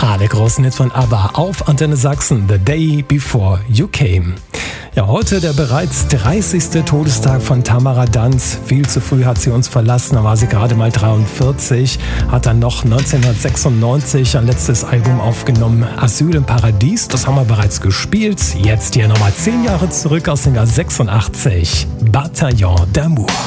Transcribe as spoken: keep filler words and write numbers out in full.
Ah, der große Hit von ABBA auf Antenne Sachsen, The Day Before You Came. Ja, heute der bereits dreißigste Todestag von Tamara Danz. Viel zu früh hat sie uns verlassen, da war sie gerade mal dreiundvierzig, hat dann noch neunzehnhundertsechsundneunzig ein letztes Album aufgenommen, Asyl im Paradies, das haben wir bereits gespielt. Jetzt hier nochmal zehn Jahre zurück aus dem Jahr sechsundachtzig, Bataillon d'Amour.